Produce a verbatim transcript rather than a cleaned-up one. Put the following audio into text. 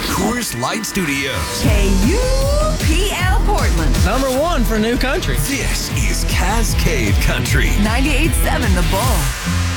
Coors Light Studios. K U P L Portland. Number one for new country. This is Cascade Country. ninety-eight point seven The Bull.